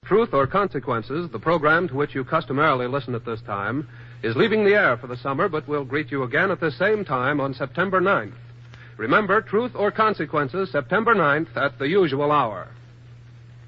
Truth or Consequences, the program to which you customarily listen at this time, is leaving the air for the summer, but will greet you again at the same time on September 9th. Remember, Truth or Consequences, September 9th at the usual hour.